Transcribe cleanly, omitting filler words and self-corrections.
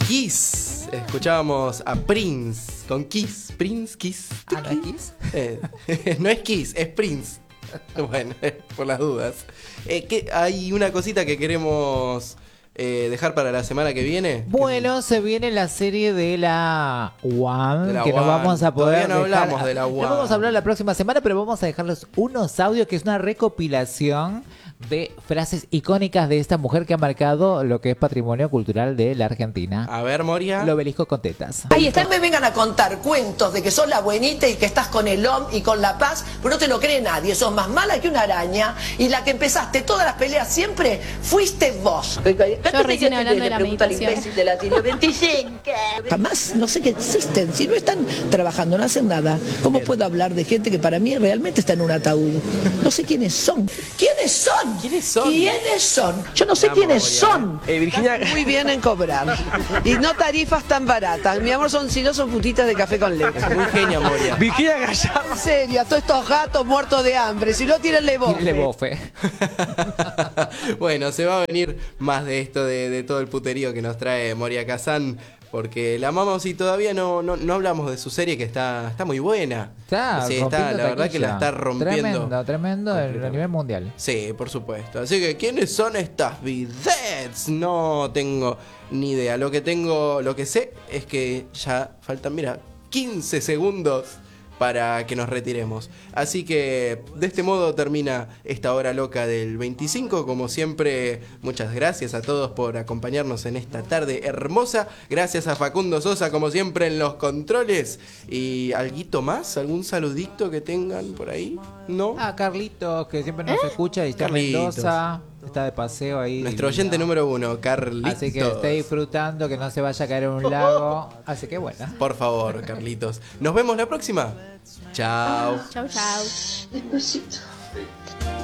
Kiss. Escuchábamos a Prince con Kiss. Prince, Kiss. ¿Ah, no es Kiss? No es Kiss, es Prince. Bueno, por las dudas. Hay una cosita que queremos dejar para la semana que viene. Bueno, se viene la serie de la One, que no One. vamos a poder Todavía no dejar. hablamos de la One. No vamos a hablar la próxima semana, pero vamos a dejarles unos audios, que es una recopilación de frases icónicas de esta mujer que ha marcado lo que es patrimonio cultural de la Argentina. A ver, Moria. El obelisco con tetas. Ahí está. No me vengan a contar cuentos de que sos la buenita y que estás con el OM y con la paz, pero no te lo cree nadie. Sos más mala que una araña y la que empezaste todas las peleas siempre fuiste vos. Yo recién hablando de la meditación. Jamás, no sé qué existen. Si no están trabajando, no hacen nada, ¿cómo puedo hablar de gente que para mí realmente está en un ataúd? No sé quiénes son. ¿Quiénes son? ¿Quiénes son? ¿Quiénes son? Yo no sé quiénes son. Virginia, muy bien en cobrar. Y no tarifas tan baratas. Mi amor, si no son putitas de café con leche. Muy genia, Moria. Virginia Gallardo. En serio, a todos estos gatos muertos de hambre. Si no, tírenle bofe. Tírenle bofe. Bueno, se va a venir más de esto, de todo el puterío que nos trae Moria Kazan, porque la amamos y todavía no hablamos de su serie, que está muy buena. Está, Sí, rompiendo la verdad que la está rompiendo. Tremendo a nivel mundial. Sí, por supuesto. Así que, ¿quiénes son estas vedettes? No tengo ni idea. Lo que sé es que ya faltan, mira, 15 segundos para que nos retiremos. Así que de este modo termina esta hora loca del 25. Como siempre, muchas gracias a todos por acompañarnos en esta tarde hermosa. Gracias a Facundo Sosa, como siempre, en los controles. ¿Y alguito más? ¿Algún saludito que tengan por ahí? ¿No? Ah, Carlitos, que siempre nos escucha y está en Carlitos. Mendoza. Está de paseo ahí. Nuestro oyente número 1, Carlitos. Así que esté disfrutando, que no se vaya a caer en un lago. Así que bueno. Por favor, Carlitos. Nos vemos la próxima. Chao. Chau, chau.